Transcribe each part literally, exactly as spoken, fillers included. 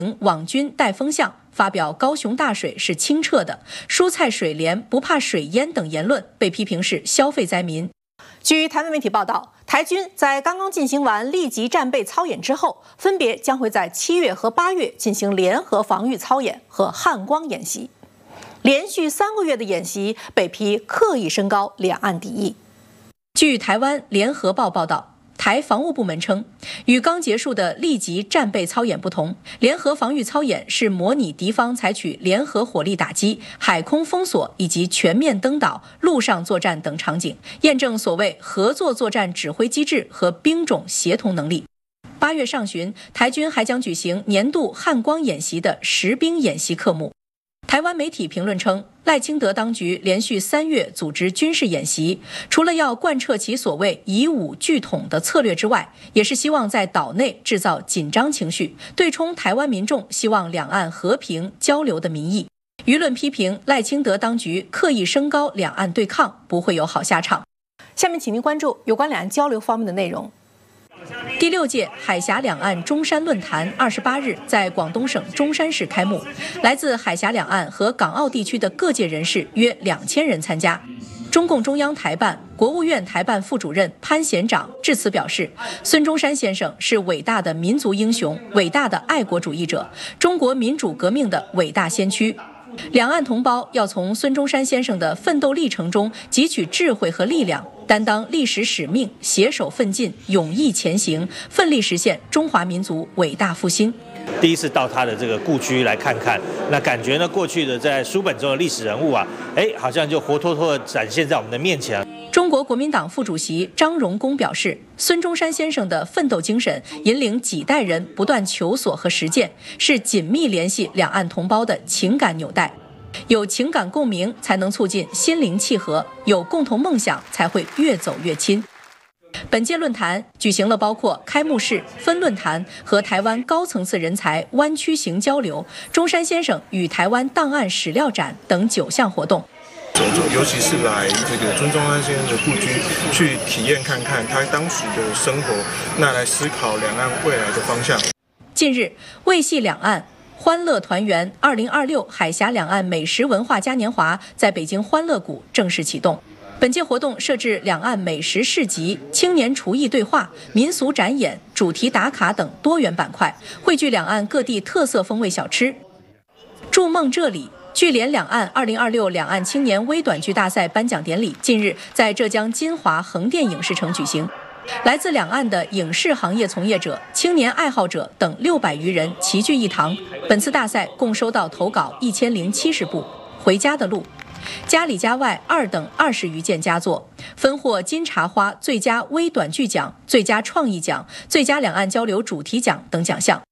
网军带风向，发表高雄大水是清澈的，蔬菜水莲不怕水淹等言论，被批评是消费灾民。据台湾媒体报道，台军在刚刚进行完立即战备操演之后，分别将会在七月和八月进行联合防御操演和汉光演习。连续三个月的演习被批刻意升高两岸敌意。据台湾联合报报道，台防务部门称，与刚结束的立即战备操演不同，联合防御操演是模拟敌方采取联合火力打击、海空封锁以及全面登岛、陆上作战等场景，验证所谓合作作战指挥机制和兵种协同能力。八月上旬，台军还将举行年度汉光演习的实兵演习科目。台湾媒体评论称，赖清德当局连续三月组织军事演习，除了要贯彻其所谓以武拒统的策略之外，也是希望在岛内制造紧张情绪，对冲台湾民众希望两岸和平交流的民意。舆论批评赖清德当局刻意升高两岸对抗，不会有好下场。下面请您关注有关两岸交流方面的内容。第六届海峡两岸中山论坛二十八日在广东省中山市开幕，来自海峡两岸和港澳地区的各界人士约两千人参加。中共中央台办、国务院台办副主任潘贤长致辞表示，孙中山先生是伟大的民族英雄、伟大的爱国主义者，中国民主革命的伟大先驱。两岸同胞要从孙中山先生的奋斗历程中汲取智慧和力量，担当历史使命，携手奋进，勇毅前行，奋力实现中华民族伟大复兴。 第一次到他的这个故居来看看，那感觉呢，过去的在书本中的历史人物啊，哎，好像就活脱脱的展现在我们的面前。 中国国民党副主席张荣恭表示，孙中山先生的奋斗精神引领几代人不断求索和实践，是紧密联系两岸同胞的情感纽带。有情感共鸣才能促进心灵契合，有共同梦想才会越走越亲。本届论坛举行了包括开幕式、分论坛和台湾高层次人才湾区型交流、中山先生与台湾档案史料展等九项活动。 走走，尤其是来这个孙中山先生的故居，去体验看看他当时的生活，那来思考两岸未来的方向。 近日，为系两岸欢乐团圆二零二六海峡两岸美食文化嘉年华在北京欢乐谷正式启动。本届活动设置两岸美食市集、青年厨艺对话、民俗展演、主题打卡等多元板块，汇聚两岸各地特色风味小吃。筑梦这里。聚联两岸二零二六两岸青年微短剧大赛颁奖典礼近日在浙江金华横店影视城举行，来自两岸的影视行业从业者、青年爱好者等六百余人齐聚一堂。本次大赛共收到投稿一千零七十部，《回家的路》、家里家外二等二十余件佳作，分获金茶花最佳微短剧奖、最佳创意奖、最佳两岸交流主题奖等奖项。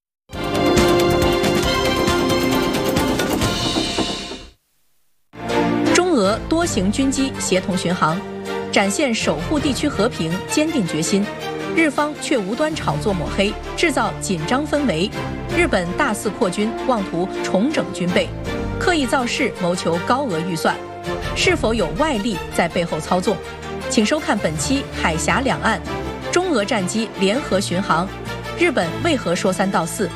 中俄多型军机协同巡航，展现守护地区和平坚定决心。日方却无端炒作抹黑，制造紧张氛围。日本大肆扩军，妄图重整军备，刻意造势，谋求高额预算，是否有外力在背后操纵？请收看本期海峡两岸中俄战机联合巡航，日本为何说三道四？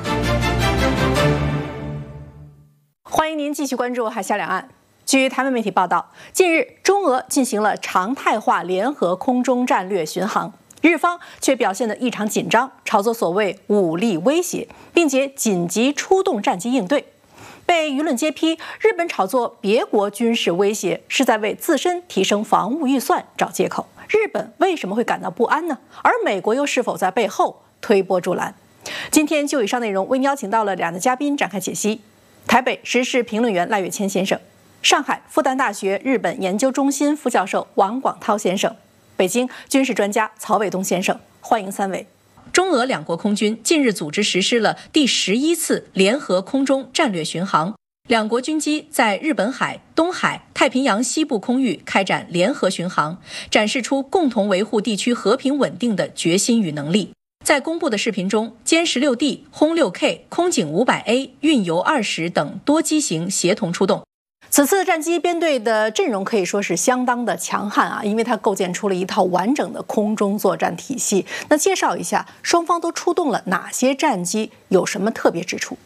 欢迎您继续关注海峡两岸。据台湾媒体报道，近日中俄进行了常态化联合空中战略巡航，日方却表现得异常紧张，炒作所谓武力威胁，并且紧急出动战机应对。被舆论揭批，日本炒作别国军事威胁是在为自身提升防务预算找借口。日本为什么会感到不安呢？而美国又是否在背后推波助澜？今天就以上内容为您邀请到了两位嘉宾展开解析：台北时事评论员赖岳谦先生，上海复旦大学日本研究中心副教授王广涛先生，北京军事专家曹伟东先生，欢迎三位。中俄两国空军近日组织实施了第十一次联合空中战略巡航，两国军机在日本海、东海、太平洋西部空域开展联合巡航，展示出共同维护地区和平稳定的决心与能力。在公布的视频中，歼十六 D、轰六 K、空警五百 A、运油二十等多机型协同出动。 此次战机编队的阵容可以说是相当的强悍啊，因为它构建出了一套完整的空中作战体系。那介绍一下，双方都出动了哪些战机，有什么特别之处？